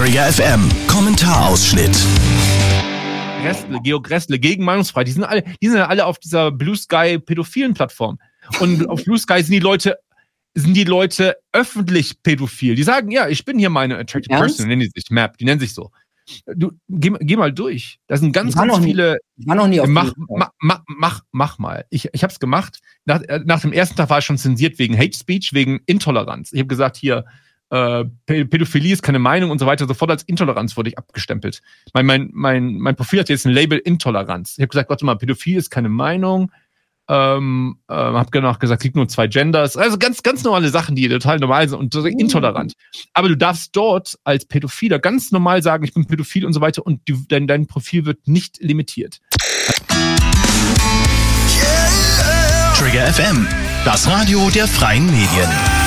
Trigger FM Kommentarausschnitt. Georg Gressle gegen Meinungsfreiheit. Die sind alle auf dieser Blue Sky pädophilen Plattform. Und auf Blue Sky sind die Leute öffentlich pädophil. Die sagen, ja, ich bin hier meine Attractive Person, nennen die sich MAP, die nennen sich so. Du, geh mal durch. Da sind ganz viele. Ich war noch nie auf Mach mal. Ich hab's gemacht. Nach dem ersten Tag war ich schon zensiert wegen Hate Speech, wegen Intoleranz. Ich habe gesagt, hier, Pädophilie ist keine Meinung und so weiter. Sofort als Intoleranz wurde ich abgestempelt. Mein Profil hat jetzt ein Label Intoleranz. Ich habe gesagt, warte mal, Pädophilie ist keine Meinung. Hab danach gesagt, kriegt nur 2 Genders. Also ganz, ganz normale Sachen, die total normal sind und intolerant. Aber du darfst dort als Pädophiler ganz normal sagen, ich bin pädophil und so weiter und dein Profil wird nicht limitiert. Trigger FM, das Radio der freien Medien.